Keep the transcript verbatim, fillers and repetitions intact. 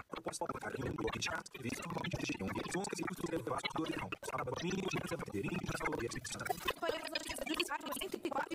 Proposta para carinho do bloco de cartas, previsto normalmente de gestão de edições e custos elevados do leilão. Sábado mínimo de reserva de inteirinho para salvar a descrição. Foi as notícias do Disparo cento e quatro.